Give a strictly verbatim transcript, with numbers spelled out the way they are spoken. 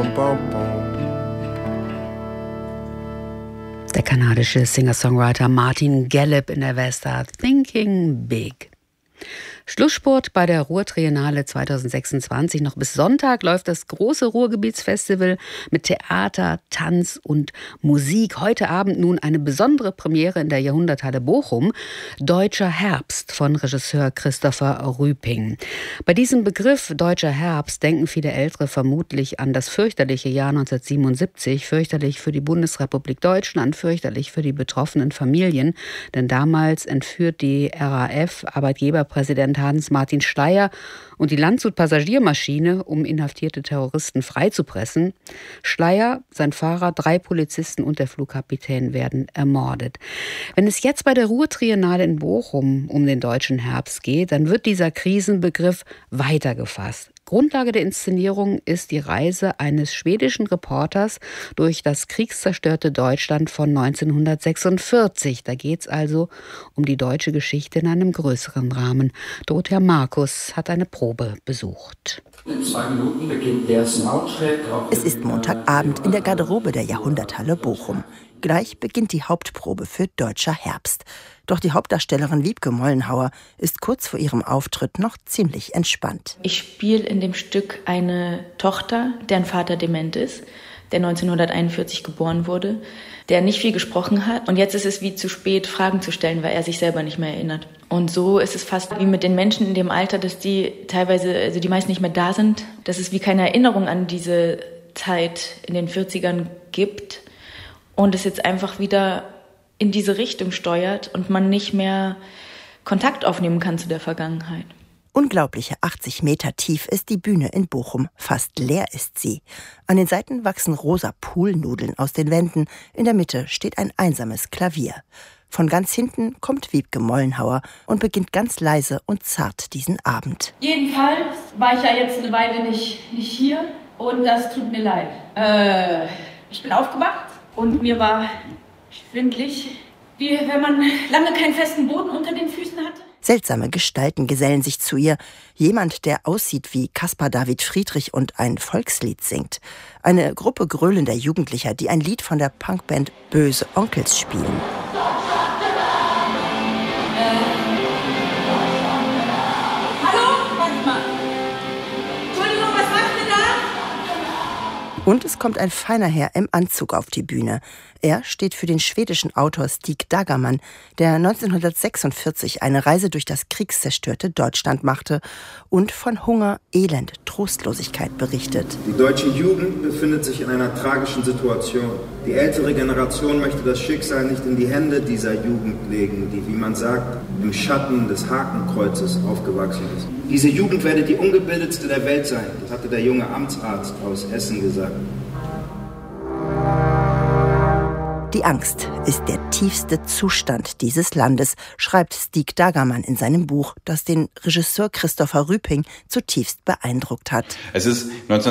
Der kanadische Singer-Songwriter Martin Gallup in der Vesta, Thinking Big. Schlussspurt bei der Ruhr-Triennale zwanzig sechsundzwanzig. Noch bis Sonntag läuft das große Ruhrgebietsfestival mit Theater, Tanz und Musik. Heute Abend nun eine besondere Premiere in der Jahrhunderthalle Bochum. Deutscher Herbst von Regisseur Christopher Rüping. Bei diesem Begriff Deutscher Herbst denken viele Ältere vermutlich an das fürchterliche Jahr neunzehnhundertsiebenundsiebzig. Fürchterlich für die Bundesrepublik Deutschland, fürchterlich für die betroffenen Familien. Denn damals entführt die R A F Arbeitgeberpräsident Hans-Martin Schleyer und die Landshut-Passagiermaschine, um inhaftierte Terroristen freizupressen. Schleyer, sein Fahrer, drei Polizisten und der Flugkapitän werden ermordet. Wenn es jetzt bei der Ruhr-Triennale in Bochum um den Deutschen Herbst geht, dann wird dieser Krisenbegriff weitergefasst. Grundlage der Inszenierung ist die Reise eines schwedischen Reporters durch das kriegszerstörte Deutschland von neunzehnhundertsechsundvierzig. Da geht es also um die deutsche Geschichte in einem größeren Rahmen. Dorothea Markus hat eine Probe besucht. In zwei Minuten beginnt der Soundtrack. Es ist Montagabend in der Garderobe der Jahrhunderthalle Bochum. Gleich beginnt die Hauptprobe für Deutscher Herbst. Doch die Hauptdarstellerin Wiebke Mollenhauer ist kurz vor ihrem Auftritt noch ziemlich entspannt. Ich spiele in dem Stück eine Tochter, deren Vater dement ist, der neunzehnhunderteinundvierzig geboren wurde, der nicht viel gesprochen hat. Und jetzt ist es wie zu spät, Fragen zu stellen, weil er sich selber nicht mehr erinnert. Und so ist es fast wie mit den Menschen in dem Alter, dass die teilweise, also die meisten nicht mehr da sind, dass es wie keine Erinnerung an diese Zeit in den vierzigern gibt. Und es jetzt einfach wieder in diese Richtung steuert und man nicht mehr Kontakt aufnehmen kann zu der Vergangenheit. Unglaubliche achtzig Meter tief ist die Bühne in Bochum. Fast leer ist sie. An den Seiten wachsen rosa Poolnudeln aus den Wänden. In der Mitte steht ein einsames Klavier. Von ganz hinten kommt Wiebke Mollenhauer und beginnt ganz leise und zart diesen Abend. Jedenfalls war ich ja jetzt eine Weile nicht, nicht hier und das tut mir leid. Äh, ich bin aufgewacht. Und mir war schwindlig, wie wenn man lange keinen festen Boden unter den Füßen hatte. Seltsame Gestalten gesellen sich zu ihr. Jemand, der aussieht wie Caspar David Friedrich und ein Volkslied singt. Eine Gruppe gröhlender Jugendlicher, die ein Lied von der Punkband Böse Onkels spielen. Und es kommt ein feiner Herr im Anzug auf die Bühne. Er steht für den schwedischen Autor Stig Dagerman, der neunzehnhundertsechsundvierzig eine Reise durch das kriegszerstörte Deutschland machte und von Hunger, Elend, Trostlosigkeit berichtet. Die deutsche Jugend befindet sich in einer tragischen Situation. Die ältere Generation möchte das Schicksal nicht in die Hände dieser Jugend legen, die, wie man sagt, im Schatten des Hakenkreuzes aufgewachsen ist. Diese Jugend werde die ungebildetste der Welt sein, das hatte der junge Amtsarzt aus Essen gesagt. Die Angst ist der tiefste Zustand dieses Landes, schreibt Stig Dagerman in seinem Buch, das den Regisseur Christopher Rüping zutiefst beeindruckt hat. Es ist